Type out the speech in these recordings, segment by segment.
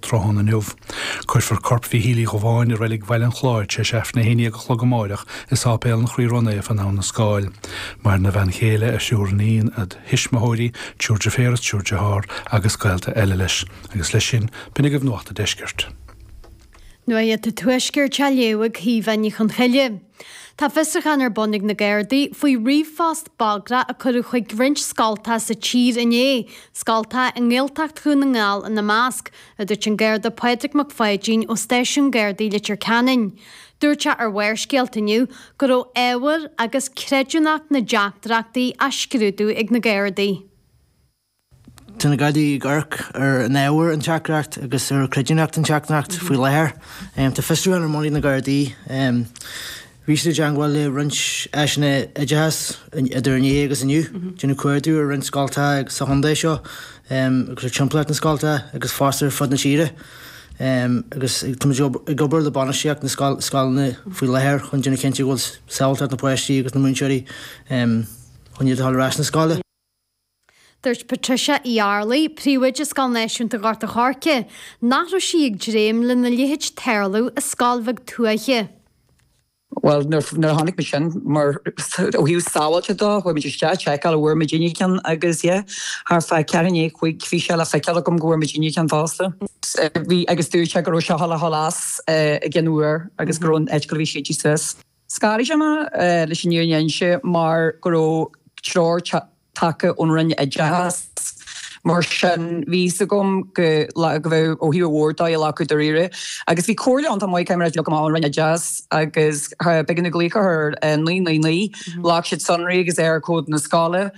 trohan an juf. Cuir for corp fi hílí go bháin ar reilig bhailen chláir sé sef na héine go chlogamáireach is ápéal na chrí runna fan ná na scáil. Mar na bhain chéile a siúrnín ad hismahóirí, túrde féras, túrde hár agus gailta eile leis. Agus leis sin binnig go nuachta deisgirt. Nu é te tuisgur te léwag híhainní chun cheile. Tá fisach an bonnig na Gairdaí faoi riomhfast bagra a chuir chuig grinch scalta sa tír iné, scalta an ggéaltacht chun na ngáil in na másc a dúirt an Gairda Padraig McFadyen ó Stéisiún Gairdaí litir Canin. Dúirte ar bhaircéalt iniu go raibh éabhar agus creidúnach na deachtarachtaí a scrúdú ag na Gairdaí. Tána Gairdaí garc ar an éabhar an teachtarach agus ar creidúnach an teachtarach faoi léir. Tá festiúil ar móí na Gairdaí. Vísle Jangwal le runch asne jazz idir ní agus aniu. Dúna cuairú ar run scalta agus sa Hyundai seo, agus chumpla na scalta agus fásta fud na tíre. Agus gobar le banisiach na scalna faoi léir chun dúna cinnte bhfuil saolta na poistí agus na múnseirí chun iad hall ras na scala. Dúirt Patricia Iarley, príomhaid a scalnéisiúnta garta cháce, nach raibh sí ag dréim le na líhéid teirliú a scalbhag tuaiche. Well, nar hánig me sin, mar hiú sáilte dá, chuir me just check all bhfuir me Virginia can agus haar fe ceanné chuig fi se le feiceala gom gohfuir me Virginia can fásta. Bhí agus dúirte go se hala halás a gginúir agus gurún eitcail bhí sétí sus. Scári se leis sin níornéise mar go tróir take unrin a jazz. Mar sin ví gom go bheith ó hiú bhórda i lecu doíire. Agus bhí cóirle an maiid caiimara le go rinne jazz agus begin na glécha ar lí lá siad sunraí agus cód na scála.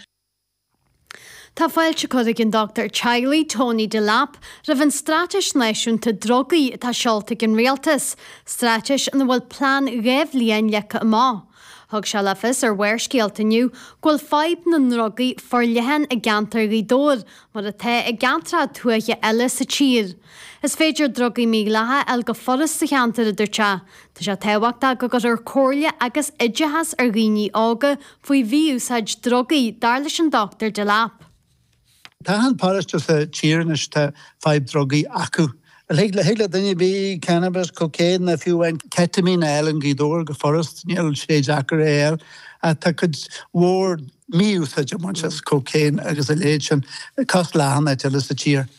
Tá fáilte chuig an Dr. Charlie Tony de Lap ra bhann strateis náisiúnta drogaí tá seolta an réaltas, strateis an bhfuil plán réimhlíon lecha má. Thug se lefis ar bhaircéalt iniu ghfuil feib na drogaí forlehan a gantar í dóir mar a the a gantra tuaiche eile sa tír. Is féidir drogaí mílathe el go foras sa cheantar a dúirte. Tá sé tehaachta go gur ar cóirle agus idehas ar ghaoine ága faoi bhíúsáid drogaí dar leis an Dr. de Lap. Tá an páiste sa tíirnis tá feib drogaí acu. Heile dunne bí cannabis, cocaine na fiúhain ketamine eilen gídóir go forest níl sé Jackar éir a tá chud mhór míúsaid manchas cocaine agus a léid sin cos lehanna til sa tír.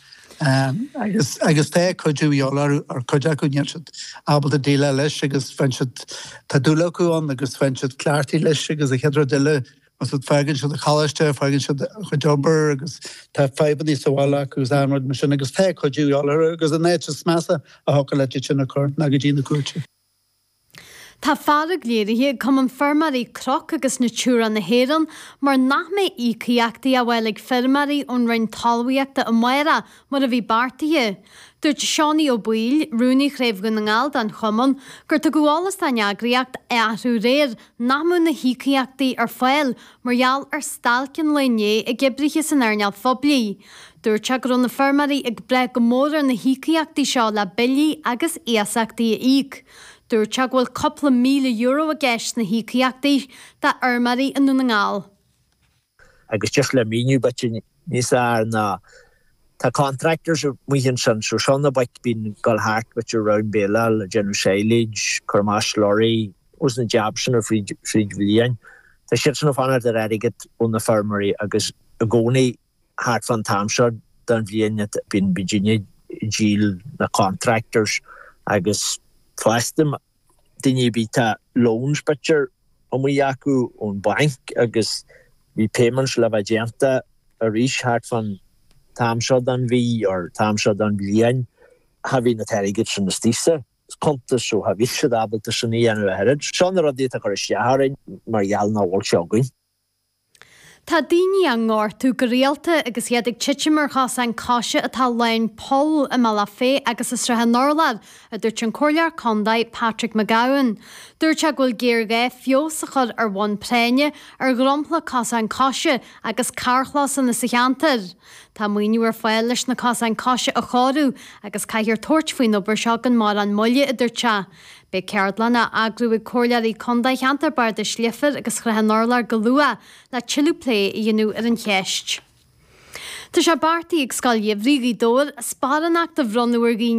Agus té chuidú eolar ar chuide acu níl siad abal a díile leis agus fan siad tá dúla acuán agus fan siad cleartí leis agus a cheadra duile Mas fagin siad a chalaiste, fagin siad a jobber agus tá feibadí sa bhla agus amrad me sin agus té chuidú eolar agus a néid smasa a hoca le sin a chuir na go dtí na cuairte. Tá fára léirithe cum an fermarí croc agus na túra na héan mar nach mé íciachtaí a bhfuil ag fermarí ón rinn talmhaíochta a maira mar a bhí bartaithe. Dúirt Seánaí Ó Buail, rúnaí chréibh go na ngáil den chumann, gur tá gúálas tá neagraíocht athú réir nach mú na híciachtaí ar fáil margheall ar stalcin lené a gibriche san airneall phoblí. Dúirte gur na fermarí ag bre go mór na híciachtaí seo le bilí agus éasachtaí a íc. Dúirte bhfuil coppla €1,000,000 a gceist na híciachtaí tá armarí in na ngáil. Agus just le míniu batin níos na tá contractors muhin sin so sonna bait bín gal hart with your round Bela, General Shailage, Cormash Lorry, was na job sin or Fried Villian. Tá shit sin of honor that I get on the farmery agus a goni hart van Tamshire dan Villian at bín Virginia Gil na contractors agus fastem dinne bita loans butcher on we yaku on bank agus we payments le vagenta a reach hart van Tamshire dan vi or Tamshire dan Villian having na terigit sin na stisa konta so ha vi should able to shini an head Sean radita kar sharing marial na wal shogun. Tá daoine an ngártú go réalta agus iad ag tiitimar chas an cáise atá lein Paul a Malafé agus is ratha Norlad a dúirt an cóirlear condaid Patrick McGowan. Dúirte ghfuil géirgé fios a chud ar bhain préine ar grompla cas an cáise agus carchlas in na sacheantar. Tá muoinú ar fáil leis na cas an cáise a cháú agus caiithir tuairt faoin obair seagan mar an muile a dúirte. Be ceardlan a agrú i cóirlearí condaid cheantar bar de sliafar agus chratha Norlar go lua le chiú plé i dhéanú ar an cheist. Tá sé bartaí ag scail dhéimhrí dóir spáranach de bhronúir